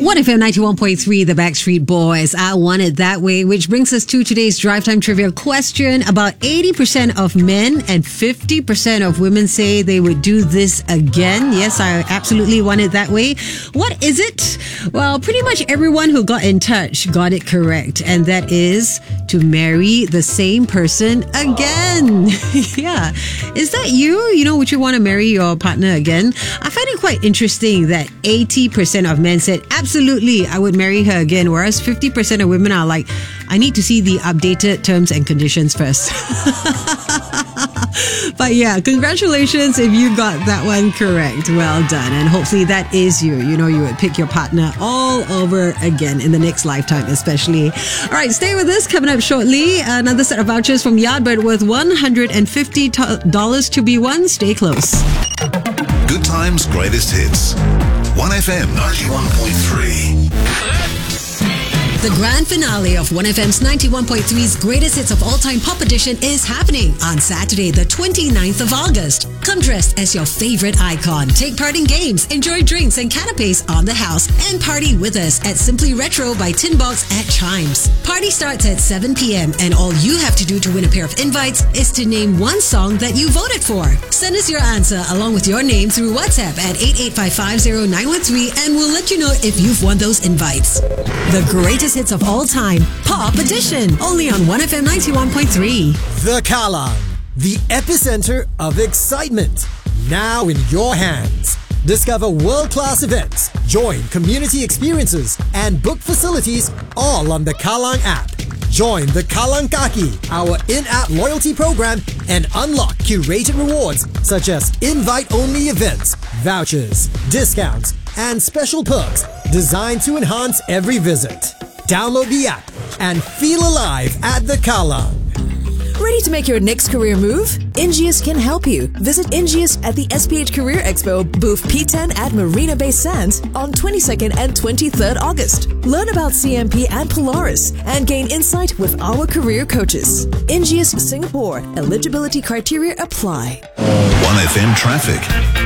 1FM 91.3, the Backstreet Boys, I Want It That Way, which brings us to today's Drive Time Trivia question. About 80% of men and 50% of women say they would do this again. Yes, I absolutely want it that way. What is it? Well, pretty much everyone who got in touch got it correct, and that is to marry the same person again. Yeah. Is that you? Would you want to marry your partner again? I find it quite interesting that 80% of men said, absolutely, I would marry her again, whereas 50% of women are like, I need to see the updated terms and conditions first. But yeah, congratulations if you got that one correct. Well done. And hopefully that is you. You would pick your partner all over again in the next lifetime, especially. All right, stay with us. Coming up shortly, another set of vouchers from Yardbird worth $150 to be won. Stay close. Good times, greatest hits. 1FM 91.3. The grand finale of 1FM's 91.3's Greatest Hits of All Time Pop Edition is happening on Saturday, the 29th of August. Come dressed as your favorite icon. Take part in games, enjoy drinks and canapes on the house, and party with us at Simply Retro by Tin Box at Chimes. Party starts at 7 p.m. and all you have to do to win a pair of invites is to name one song that you voted for. Send us your answer along with your name through WhatsApp at 88550-913 and we'll let you know if you've won those invites. The Greatest Hits of All Time Pop Edition, only on 1FM 91.3. The Kallang, the epicenter of excitement, now in your hands. Discover world-class events, join community experiences, and book facilities all on the Kallang app. Join the Kallang Kaki, our in-app loyalty program, and unlock curated rewards such as invite-only events, vouchers, discounts, and special perks designed to enhance every visit. Download the app and feel alive at the Kallang. Ready to make your next career move? Ingeus can help you. Visit Ingeus at the SPH Career Expo, booth P10 at Marina Bay Sands on 22nd and 23rd August. Learn about CMP and Polaris and gain insight with our career coaches. Ingeus Singapore. Eligibility criteria apply. 1FM traffic.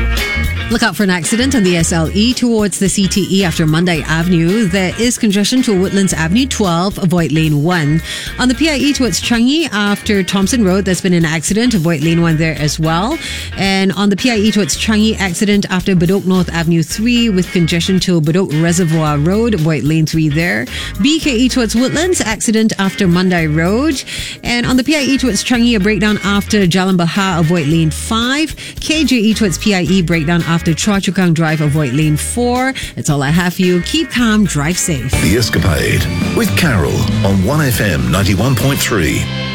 Look out for an accident on the SLE towards the CTE after Monday Avenue. There is congestion to Woodlands Avenue 12, avoid lane 1. On the PIE towards Changi after Thompson Road, there's been an accident, avoid lane 1 there as well. And on the PIE towards Changi, accident after Bedok North Avenue 3 with congestion to Bedok Reservoir Road, avoid lane 3 there. BKE towards Woodlands, accident after Mandai Road. And on the PIE towards Changi, a breakdown after Jalan Bahar, avoid lane 5. KJE towards PIE, breakdown after Choa Chu Kang Drive, avoid lane 4. That's all I have for you. Keep calm, drive safe. The Escapade with Carol on 1FM 91.3.